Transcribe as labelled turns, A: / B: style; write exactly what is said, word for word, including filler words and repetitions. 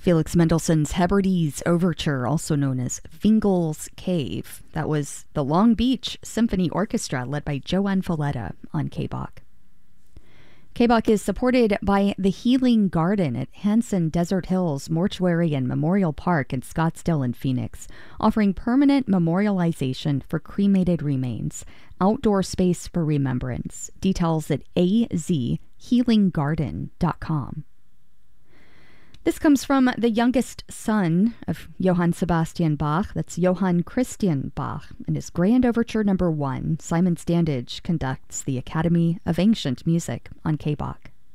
A: Felix Mendelssohn's Hebrides Overture, also known as Fingal's Cave. That was the Long Beach Symphony Orchestra led by Johann Falletta on K B O C. K B O C is supported by the Healing Garden at Hanson Desert Hills Mortuary and Memorial Park in Scottsdale and Phoenix, offering permanent memorialization for cremated remains, outdoor space for remembrance. Details at a z healing garden dot com. This comes from the youngest son of Johann Sebastian Bach. That's Johann Christian Bach. In his Grand Overture Number One, Simon Standage conducts the Academy of Ancient Music on K B O C.